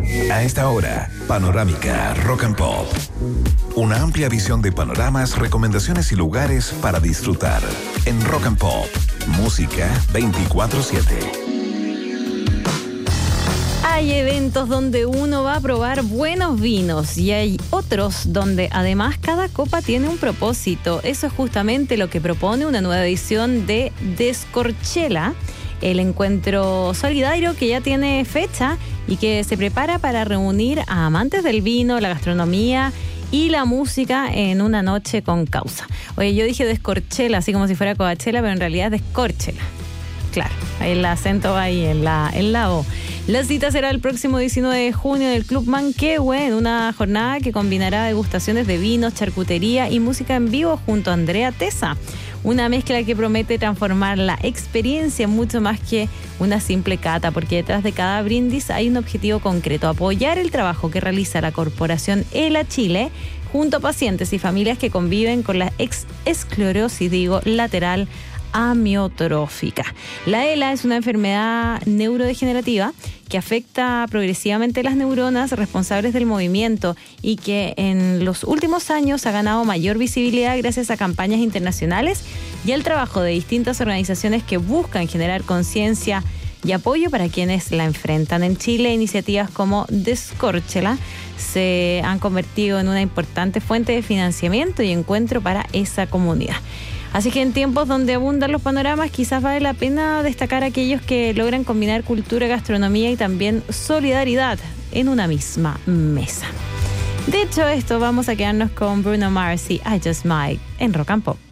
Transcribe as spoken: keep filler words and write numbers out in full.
A esta hora, Panorámica Rock and Pop. Una amplia visión de panoramas, recomendaciones y lugares para disfrutar. En Rock and Pop, música veinticuatro siete. Hay eventos donde uno va a probar buenos vinos y hay otros donde además cada copa tiene un propósito. Eso es justamente lo que propone una nueva edición de Descorchela, el encuentro solidario que ya tiene fecha y que se prepara para reunir a amantes del vino, la gastronomía y la música en una noche con causa. Oye, yo dije Descorchela, así como si fuera Coachella, pero en realidad es Descórchela. Claro, el acento va ahí en la, en la O. La cita será el próximo diecinueve de junio en el Club Manquehue, en una jornada que combinará degustaciones de vinos, charcutería y música en vivo junto a Andrea Tesa. Una mezcla que promete transformar la experiencia mucho más que una simple cata, porque detrás de cada brindis hay un objetivo concreto: apoyar el trabajo que realiza la corporación ELA Chile junto a pacientes y familias que conviven con la ex esclerosis, digo, lateral amiotrófica. La ELA es una enfermedad neurodegenerativa que afecta progresivamente las neuronas responsables del movimiento y que en los últimos años ha ganado mayor visibilidad gracias a campañas internacionales y al trabajo de distintas organizaciones que buscan generar conciencia y apoyo para quienes la enfrentan. En Chile, iniciativas como Descórchela se han convertido en una importante fuente de financiamiento y encuentro para esa comunidad. Así que en tiempos donde abundan los panoramas, quizás vale la pena destacar a aquellos que logran combinar cultura, gastronomía y también solidaridad en una misma mesa. Dicho esto, vamos a quedarnos con Bruno Mars y I Just Might en Rock and Pop.